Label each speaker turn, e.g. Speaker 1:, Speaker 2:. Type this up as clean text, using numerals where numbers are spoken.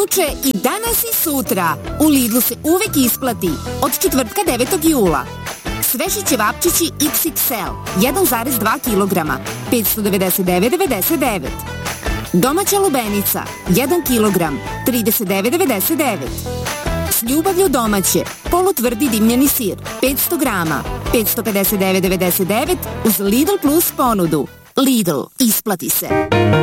Speaker 1: juče i danas i sutra. U Lidlu se uvek isplati. Od četvrtka 9. jula. Sveži ćevapčići XXL 1,2 kg 599,99. Domaća lubenica 1 kg 39,99. S ljubavlju domaće polutvrdi dimljeni sir 500 grama 559,99 uz Lidl Plus ponudu. Lidl, isplati se.